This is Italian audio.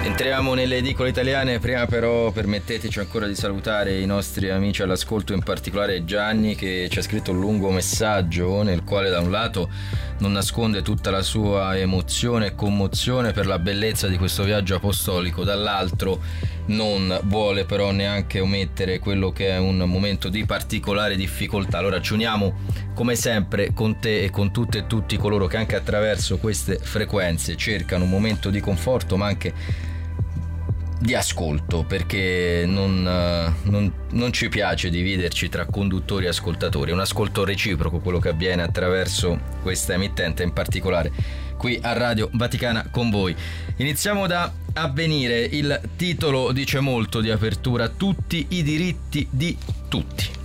Entriamo nelle edicole italiane, prima però permetteteci ancora di salutare i nostri amici all'ascolto, in particolare Gianni, che ci ha scritto un lungo messaggio nel quale da un lato non nasconde tutta la sua emozione e commozione per la bellezza di questo viaggio apostolico, dall'altro non vuole però neanche omettere quello che è un momento di particolare difficoltà. Allora ci uniamo come sempre con te e con tutte e tutti coloro che anche attraverso queste frequenze cercano un momento di conforto ma anche di ascolto, perché non ci piace dividerci tra conduttori e ascoltatori. È un ascolto reciproco quello che avviene attraverso questa emittente, in particolare qui a Radio Vaticana con voi. Iniziamo da Avvenire, il titolo dice molto di apertura: tutti i diritti di tutti.